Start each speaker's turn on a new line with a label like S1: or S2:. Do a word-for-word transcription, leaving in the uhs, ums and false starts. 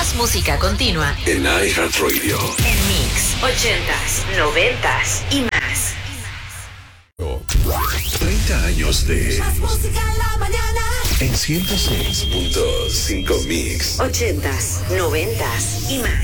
S1: Más música continua
S2: en iHeartRadio.
S1: En Mix, ochentas, noventas y más.
S2: treinta años de
S3: Más música en la mañana.
S2: En ciento seis punto cinco Mix.
S1: Ochentas, noventas y más.